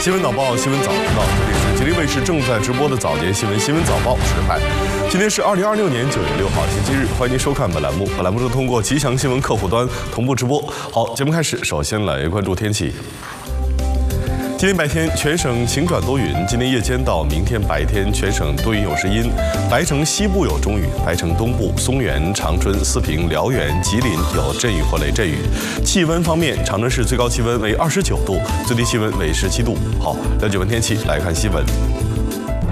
新闻早报，新闻早知道，这里是吉林卫视正在直播的早间新闻新闻早报，实时派。今天是2026年9月6号，星期日，欢迎您收看本栏目。本栏目是通过吉祥新闻客户端同步直播。好，节目开始，首先来关注天气。今天白天全省晴转多云，今天夜间到明天白天全省多云有时阴，白城西部有中雨，白城东部、松原、长春、四平、辽源、吉林有阵雨或雷阵雨。气温方面，长春市最高气温为29度，最低气温为17度。好，了解完天气，来看新闻。